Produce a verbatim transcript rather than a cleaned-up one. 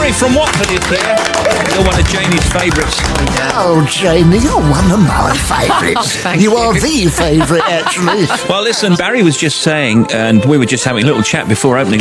Barry from Watford is here. You're one of Jamie's favourites. Oh, Jamie, you're one of my favourites. Thank you you. are the favourite, actually. Well, listen, Barry was just saying, and we were just having a little chat before opening